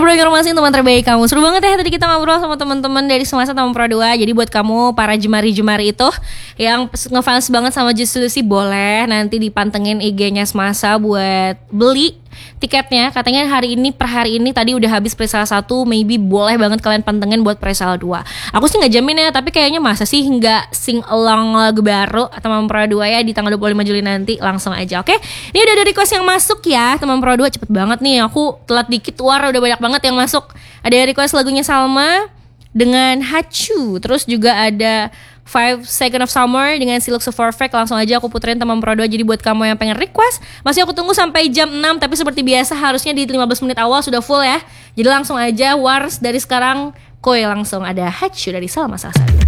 ngobrol informasi teman terbaik kamu. Seru banget ya tadi kita ngobrol sama teman-teman dari Semasa Taman Pro 2. Jadi buat kamu para jemari-jemari itu yang ngefans banget sama Just Lucy, boleh nanti dipantengin IG-nya Semasa buat beli tiketnya. Katanya per hari ini tadi udah habis presale 1, maybe boleh banget kalian pantengin buat presale 2. Aku sih gak jamin ya, tapi kayaknya masa sih nggak sing along lagu baru Taman Pro 2 ya di tanggal 25 Juli nanti. Langsung aja, oke? Ini udah ada request yang masuk ya, Taman Pro 2 cepet banget nih. Aku telat dikit, udah banyak banget yang masuk. Ada request lagunya Salma dengan Hachu. Terus juga ada 5 Second of Summer dengan She Looks So Perfect. Langsung aja aku puterin Taman Pro 2. Jadi buat kamu yang pengen request, masih aku tunggu sampai jam 6. Tapi seperti biasa harusnya di 15 menit awal sudah full ya. Jadi langsung aja wars dari sekarang. Langsung ada Hachu dari Salma Salsa.